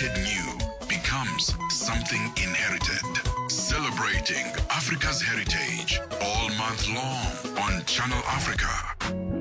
created new becomes something inherited. Celebrating Africa's heritage all month long on Channel Africa.